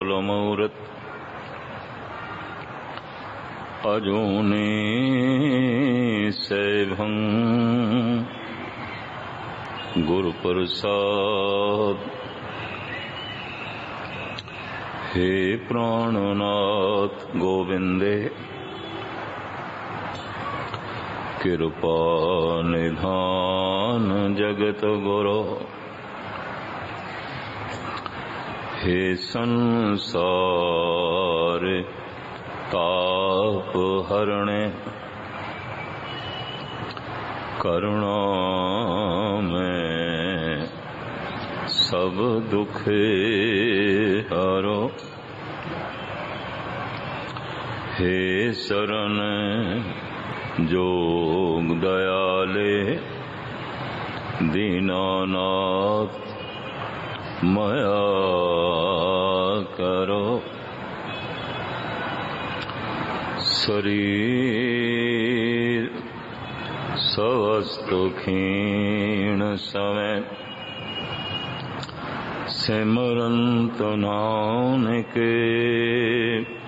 मूरत अजूनी सैभं गुरु प्रसाद। हे प्राणनाथ गोविंदे कृपा निधान जगत गुरु। हे संसार ताप हरणे करुणा में सब दुख हरो। हे शरण जोग दयाले दीनानाथ मया करो। शरीर स्वस्थ क्षीण समय सिमरंत नानके